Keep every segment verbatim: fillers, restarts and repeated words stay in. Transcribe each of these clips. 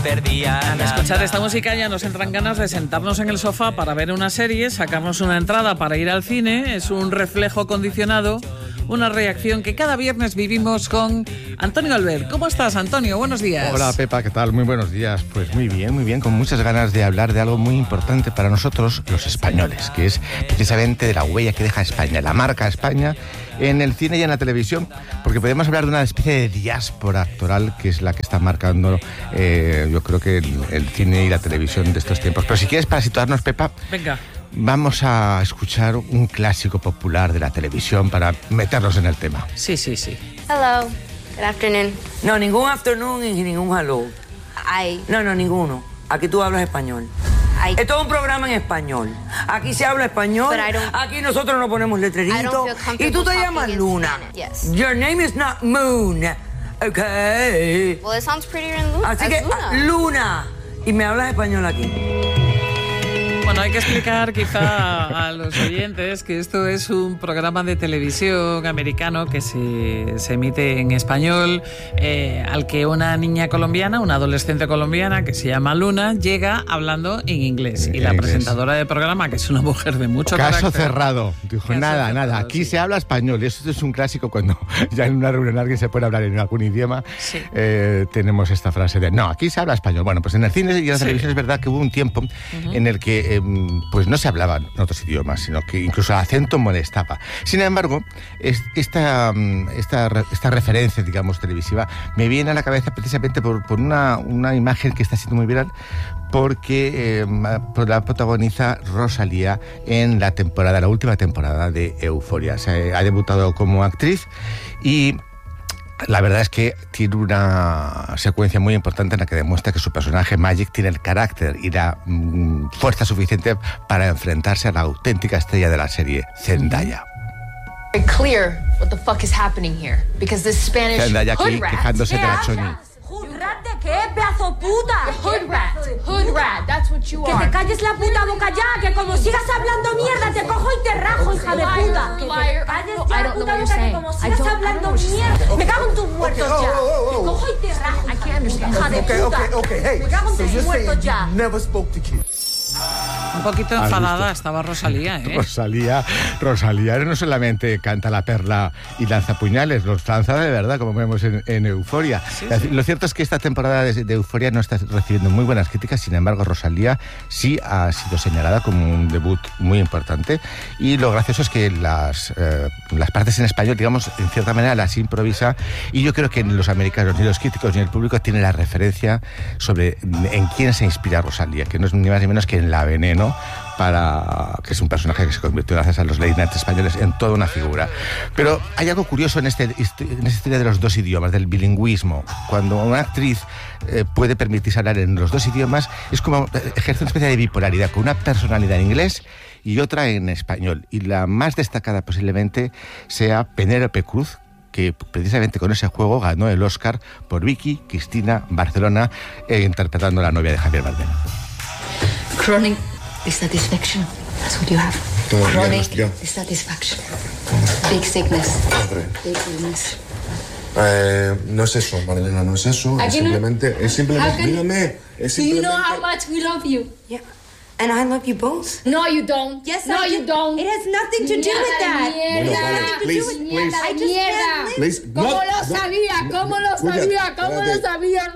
perdía Al nada. escuchar esta música ya nos entran ganas de sentarnos en el sofá para ver una serie, sacarnos una entrada para ir al cine. Es un reflejo condicionado, una reacción que cada viernes vivimos con Antonio Albert. ¿Cómo estás, Antonio? Buenos días. Hola, Pepa, ¿qué tal? Muy buenos días. Pues muy bien, muy bien, con muchas ganas de hablar de algo muy importante para nosotros, los españoles, que es precisamente de la huella que deja España, la marca España en el cine y en la televisión, porque podemos hablar de una especie de diáspora actoral que es la que está marcando, eh, yo creo que el, el cine y la televisión de estos tiempos. Pero si quieres, para situarnos, Pepa, venga, vamos a escuchar un clásico popular de la televisión para meternos en el tema. Sí, sí, sí. Hello. Good afternoon. No, ningún afternoon y ningún hello. I... No, no, ninguno. Aquí tú hablas español. I... Esto es un programa en español. Aquí se habla español. But I don't- Aquí nosotros no ponemos I letreritos. don't feel comfortable Y tú te talking llamas in Luna. Spanish, yes. Your name is not Moon. Okay. Well, it sounds prettier in Luna. Así as que, Luna. ah, Luna. Y me hablas español aquí. Bueno, hay que explicar quizá a los oyentes que esto es un programa de televisión americano que se, se emite en español, eh, al que una niña colombiana, una adolescente colombiana que se llama Luna, llega hablando en inglés. Y la Inglés. presentadora del programa, que es una mujer de mucho Caso carácter... cerrado. Dijo, Caso nada, cerrado, nada, aquí sí. se habla español. Y esto es un clásico cuando ya en una reunión alguien se puede hablar en algún idioma. Sí. eh, tenemos esta frase de, no, aquí se habla español. Bueno, pues en el cine y en la Sí. televisión es verdad que hubo un tiempo Ujú. en el que eh, pues no se hablaban otros idiomas, sino que incluso el acento molestaba. Sin embargo, es- esta, mm, esta, re- esta referencia, digamos, televisiva, me viene a la cabeza precisamente por, por una, una imagen que está siendo muy viral, porque eh, la protagoniza Rosalía en la temporada, la última temporada de Euphoria. Se ha debutado como actriz y la verdad es que tiene una secuencia muy importante en la que demuestra que su personaje Magic tiene el carácter y la mm, fuerza suficiente para enfrentarse a la auténtica estrella de la serie, Zendaya. Very clear what the fuck is happening here because this Spanish Zendaya aquí hood rat. quejándose de la Choni. ¿Hood rat de qué, pedazo puta? Hood rat, hood rat, that's what you Que are. te calles la puta boca ya, que como sigas hablando mierda te cojo y te rajo, hija de puta. Que te Liar. calles I ya la don't know puta what you're boca, que saying. como I sigas don't- I hablando don't know what you're mierda. saying. Me cago en tus muertos Okay, ya. oh, oh, oh, Te oh. cojo y te rajo, I can't understand. hija de Okay, puta. okay, okay, hey. Me cago en So tus you're muertos saying ya. you never spoke to kids? Un poquito ¿Has enfadada visto? estaba Rosalía, ¿eh? Rosalía, Rosalía no solamente canta la perla y lanza puñales, los lanza de verdad, como vemos en, en Euphoria. Sí, Es sí. decir, Lo cierto es que esta temporada de, de Euphoria no está recibiendo muy buenas críticas, sin embargo, Rosalía sí ha sido señalada como un debut muy importante. Y lo gracioso es que las, eh, las partes en español, digamos, en cierta manera las improvisa. Y yo creo que ni los americanos, ni los críticos, ni el público tienen la referencia sobre en quién se inspira Rosalía, que no es ni más ni menos que en La Veneno, para que es un personaje que se convirtió gracias a los late night españoles en toda una figura. Pero hay algo curioso en, este, en esta historia de los dos idiomas, del bilingüismo. Cuando una actriz eh, puede permitirse hablar en los dos idiomas, es como eh, ejerce una especie de bipolaridad, con una personalidad en inglés y otra en español. Y la más destacada posiblemente sea Penélope Cruz, que precisamente con ese juego ganó el Oscar por Vicky Cristina Barcelona, eh, interpretando a la novia de Javier Bardem. Chronic dissatisfaction. That's what you have. Todavía no Chronic estoy- dissatisfaction. Big sickness. Padre. Big illness. Eh, no es eso, Marilena, no es eso. Es Aquí no- simplemente, es simplemente, How can- dígame, es Do you simplemente... know how much we love you? Yeah. And I love you both. No, you don't. Yes, no, I you do. don't. It has nothing to do with that. Bueno, vale, please, please. Mierda, I just mierda. can't Please, ¿Cómo no, lo no, sabía? ¿Cómo lo escucha, sabía? ¿Cómo lo espérate. sabía?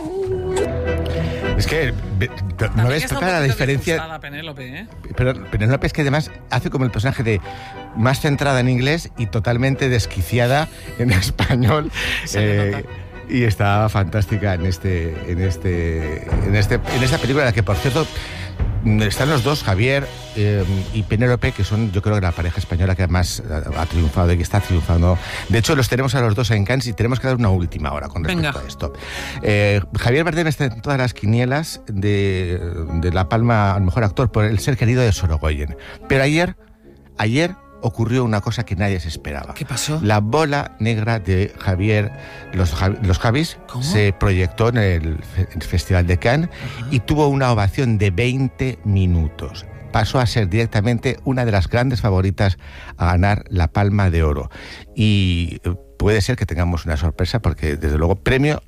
Es que ve- no También ves está un toda la poquito diferencia. disgustada Penélope, ¿eh? Pero Penélope es que además hace como el personaje de más centrada en inglés y totalmente desquiciada en español. Se le Eh, nota. y está fantástica en este, en este, en este, en esta película, en la que por cierto están los dos, Javier eh, y Penélope, que son, yo creo, que la pareja española que más ha triunfado y que está triunfando. De hecho, los tenemos a los dos en Cannes y tenemos que dar una última hora con respecto Venga. a esto. Eh, Javier Bardem está en todas las quinielas de, de La Palma al mejor actor por El ser querido de Sorogoyen. Pero ayer, ayer ocurrió una cosa que nadie se esperaba. ¿Qué pasó? La bola negra de Javier, los, Jav- los Javis, ¿Cómo? se proyectó en el, fe- el Festival de Cannes y tuvo una ovación de veinte minutos. Pasó a ser directamente una de las grandes favoritas a ganar la Palma de Oro. Y eh, puede ser que tengamos una sorpresa porque, desde luego, premio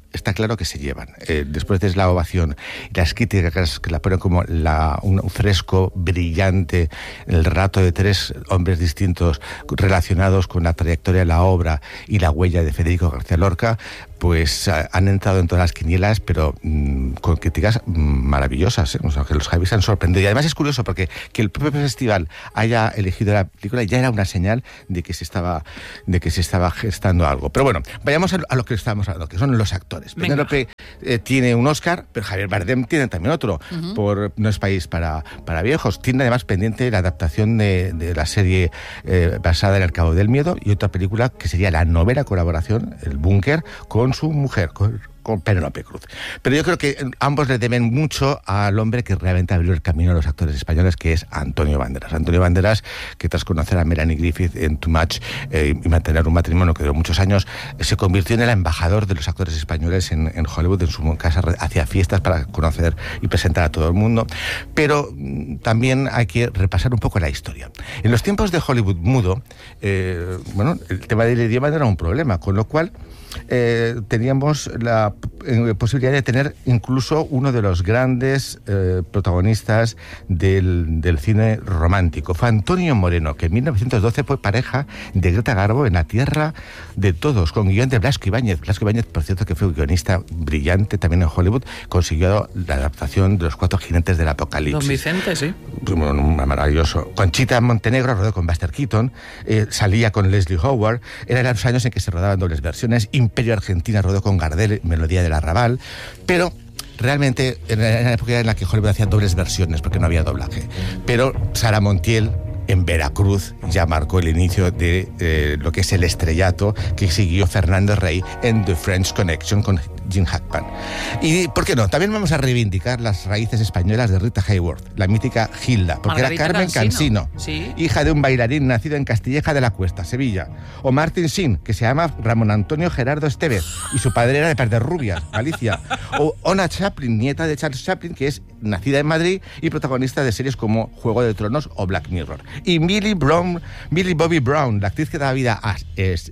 está claro que se llevan. Eh, después de la ovación y las críticas que la ponen como la, un fresco brillante, el relato de tres hombres distintos relacionados con la trayectoria de la obra y la huella de Federico García Lorca, pues han entrado en todas las quinielas, pero mmm, con críticas maravillosas, ¿eh? O sea, que los Javis se han sorprendido. Y además es curioso porque que el propio festival haya elegido la película ya era una señal de que se estaba, de que se estaba gestando algo. Pero bueno, vayamos a, a lo que estamos hablando, que son los actores. Penélope eh, tiene un Oscar, pero Javier Bardem tiene también otro, uh-huh. por No es país para, para viejos. Tiene además pendiente la adaptación de, de la serie eh, basada en El Cabo del Miedo y otra película que sería la novena colaboración, El Búnker, con su mujer, con, con Penélope Cruz. Pero yo creo que ambos le deben mucho al hombre que realmente abrió el camino a los actores españoles, que es Antonio Banderas. Antonio Banderas, que tras conocer a Melanie Griffith en Too Much eh, y mantener un matrimonio que duró muchos años, eh, se convirtió en el embajador de los actores españoles en, en Hollywood. En su casa hacía fiestas para conocer y presentar a todo el mundo. Pero mm, también hay que repasar un poco la historia. En los tiempos de Hollywood mudo, eh, bueno, el tema del idioma no era un problema, con lo cual Eh, teníamos la eh, posibilidad de tener incluso uno de los grandes eh, protagonistas del, del cine romántico. Fue Antonio Moreno, que en mil novecientos doce fue pareja de Greta Garbo en La Tierra de Todos, con guión de Blasco Ibáñez. Blasco Ibáñez, por cierto, que fue un guionista brillante también en Hollywood, consiguió la adaptación de Los Cuatro Jinetes del Apocalipsis. Don Vicente, sí. Bueno, maravilloso. Conchita Montenegro rodó con Buster Keaton, eh, salía con Leslie Howard, eran los años en que se rodaban dobles versiones. Imperio Argentina rodó con Gardel, Melodía del Arrabal, pero realmente en la época en la que Hollywood hacía dobles versiones porque no había doblaje. Pero Sara Montiel en Veracruz ya marcó el inicio de eh, lo que es el estrellato que siguió Fernando Rey en The French Connection con Jim Hackman. Y, ¿por qué no? También vamos a reivindicar las raíces españolas de Rita Hayworth, la mítica Gilda, porque Margarita era Carmen Cansino, Cansino ¿sí? hija de un bailarín nacido en Castilleja de la Cuesta, Sevilla. O Martin Sheen, que se llama Ramón Antonio Gerardo Estevez, y su padre era de Perderrubias, Galicia. O Ona Chaplin, nieta de Charles Chaplin, que es nacida en Madrid y protagonista de series como Juego de Tronos o Black Mirror. Y Millie Brown, Millie Bobby Brown, la actriz que da vida a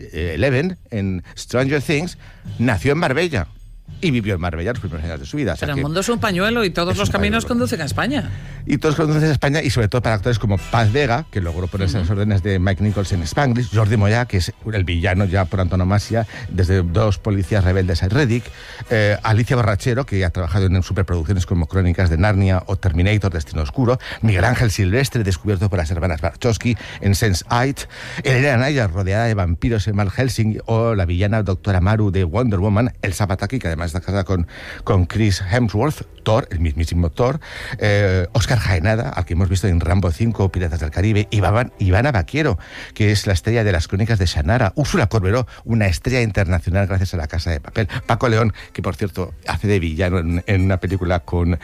Eleven en Stranger Things, nació en Marbella y vivió en Marbella los primeros años de su vida. Pero o sea el mundo es un pañuelo y todos los caminos pañuelo. conducen a España. Y todos conducen a España, y sobre todo para actores como Paz Vega, que logró ponerse uh-huh. a las órdenes de Mike Nichols en Spanglish, Jordi Moya, que es el villano ya por antonomasia, desde Dos policías rebeldes a Reddick, eh, Alicia Borrachero, que ha trabajado en superproducciones como Crónicas de Narnia o Terminator, Destino Oscuro, Miguel Ángel Silvestre, descubierto por las hermanas Wachowski en sense eight, Elena Naya, rodeada de vampiros en Van Helsing, o la villana Doctora Maru de Wonder Woman, Elsa Pataki, que además está casada con, con Chris Hemsworth, Thor, el mismísimo Thor, eh, Oscar Jaenada, al que hemos visto en Rambo cinco, Piratas del Caribe, Iván, Ivana Baquiero, que es la estrella de las Crónicas de Shannara, Úrsula Corberó, una estrella internacional gracias a La Casa de Papel, Paco León, que por cierto hace de villano en, en una película con...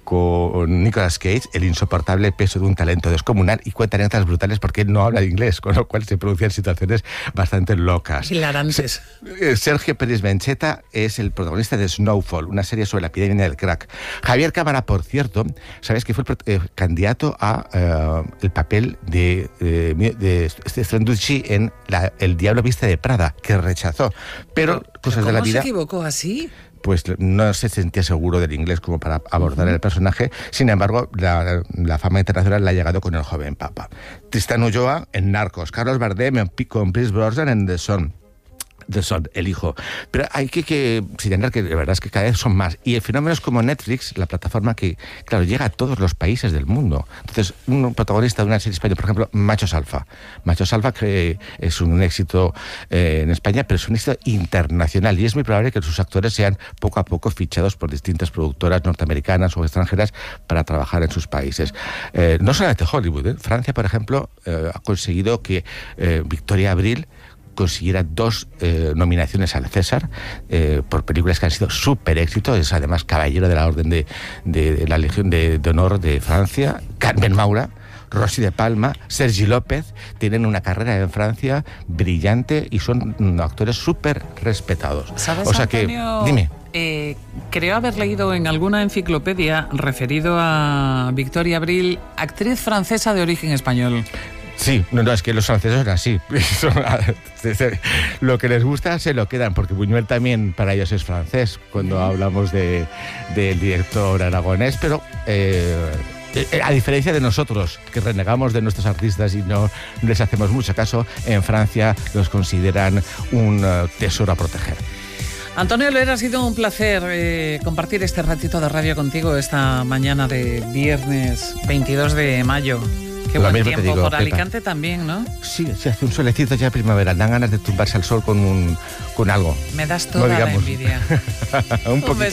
con Nicolas Cage, el insoportable peso de un talento descomunal, y cuenta anécdotas brutales porque él no habla inglés, con lo cual se producen situaciones bastante locas. Hilarantes. Sergio Pérez Bencheta es el protagonista de Snowfall, una serie sobre la epidemia del crack. Javier Cámara, por cierto, ¿sabes que fue el eh, candidato a uh, el papel de, eh, de, de Stronducci en la, El Diablo Viste de Prada, que rechazó? Pero, pero cosas de la vida... ¿Cómo se equivocó así? Pues no se sentía seguro del inglés como para abordar uh-huh. el personaje. Sin embargo, la, la fama internacional le ha llegado con El joven papa. Tristán Ulloa en Narcos, Carlos Bardem en, con Pierce Brosnan en The Son. The Son, el hijo. Pero hay que, que señalar que de verdad es que cada vez son más. Y fenómenos como Netflix, la plataforma que, claro, llega a todos los países del mundo. Entonces, un protagonista de una serie española, por ejemplo, Machos Alfa. Machos Alfa, que es un éxito eh, en España, pero es un éxito internacional. Y es muy probable que sus actores sean poco a poco fichados por distintas productoras norteamericanas o extranjeras para trabajar en sus países. Eh, no solamente Hollywood, ¿eh? Francia, por ejemplo, eh, ha conseguido que eh, Victoria Abril consiguiera dos eh, nominaciones al César eh, por películas que han sido súper éxito. Es además caballero de la Orden de, de, de la Legión de, de Honor de Francia. Carmen Maura, Rosy de Palma, Sergi López tienen una carrera en Francia brillante y son actores súper respetados. ¿Sabes, o sea Antonio? que, dime. Eh, creo haber leído en alguna enciclopedia referido a Victoria Abril, actriz francesa de origen español. Sí, no, no, es que los franceses son así. Lo que les gusta se lo quedan, porque Buñuel también para ellos es francés, cuando hablamos de, del director aragonés, pero... Eh, a diferencia de nosotros, que renegamos de nuestros artistas y no les hacemos mucho caso, en Francia los consideran un uh, tesoro a proteger. Antonio Loera, ha sido un placer eh, compartir este ratito de radio contigo esta mañana de viernes veintidós de mayo. Qué Lo buen mismo te tiempo. digo, Por Pepa. Alicante también, ¿no? Sí, se hace un solecito ya primavera, dan ganas de tumbarse al sol con, un, con algo. Me das toda No la digamos. envidia. Un poquito.